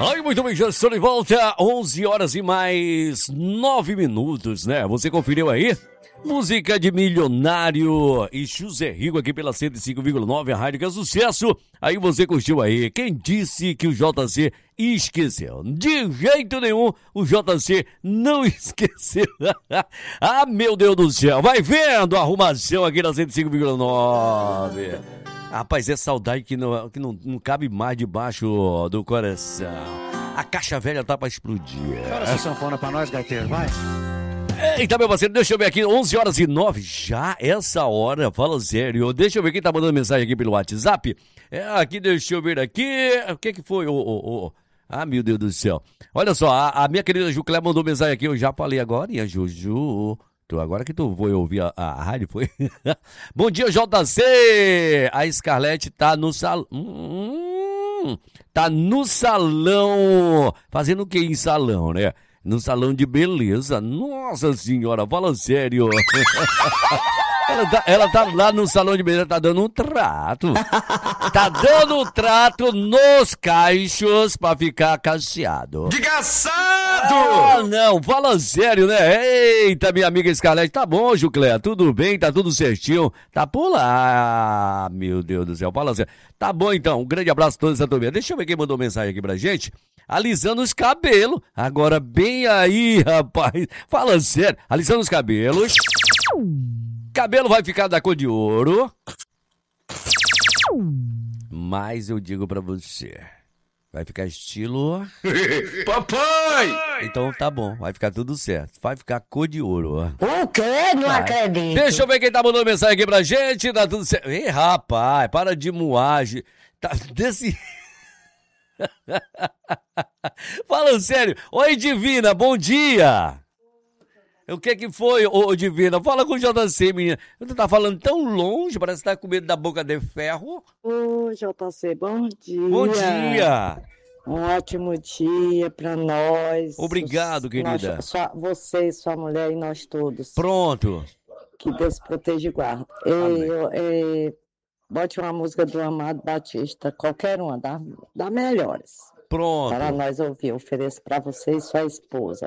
Ai, muito bem, já estou de volta, 11 horas e mais 9 minutos, né? Você conferiu aí? Música de Milionário e José Rico aqui pela 105,9, a rádio que é sucesso. Aí você curtiu aí. Quem disse que o JC esqueceu? De jeito nenhum, o JC não esqueceu. Ah, meu Deus do céu. Vai vendo a arrumação aqui na 105,9. Rapaz, é saudade que não cabe mais debaixo do coração. A caixa velha tá pra explodir. Chora essa sanfona pra nós, gaiteiro, vai. Eita, meu parceiro, deixa eu ver aqui, 11 horas e 9, já essa hora, fala sério. Deixa eu ver quem tá mandando mensagem aqui pelo WhatsApp. Aqui, deixa eu ver aqui, o que foi? Ah, meu Deus do céu. Olha só, a minha querida Juclé mandou mensagem aqui, eu já falei agora, e a Juju... Agora que tu foi ouvir a rádio, foi? Bom dia, JC! A Scarlett tá no salão. Tá no salão. Fazendo o que em salão, né? No salão de beleza. Nossa senhora, fala sério. Ela tá lá no salão de beleza, tá dando um trato. Tá dando um trato nos caixos pra ficar cacheado. Desgraçado! Ah, não, fala sério, né? Eita, minha amiga Scarlett, tá bom, Juclé, tudo bem, tá tudo certinho, tá por lá. Ah, meu Deus do céu, fala sério. Tá bom então, um grande abraço a toda essa turma. Deixa eu ver quem mandou mensagem aqui pra gente. Alisando os cabelos, agora bem aí, rapaz. Fala sério, alisando os cabelos. Cabelo vai ficar da cor de ouro. Mas eu digo pra você, vai ficar estilo... Papai! Então tá bom, vai ficar tudo certo. Vai ficar cor de ouro. O quê? Não acredito. Deixa eu ver quem tá mandando mensagem aqui pra gente. Tá tudo certo. Ei, rapaz, para de moagem. Tá desse... Falando sério. Oi, Divina, bom dia. O que foi, ô Divina? Fala com o JC, menina. Você tá falando tão longe, parece que tá com medo da boca de ferro. Ô, JC, bom dia. Bom dia. Um ótimo dia pra nós. Obrigado, querida. Você, sua mulher e nós todos. Pronto. Que Deus proteja e guarda. Bote uma música do Amado Batista, qualquer uma, dá melhores. Pronto. Para nós ouvir, ofereço para você e sua esposa.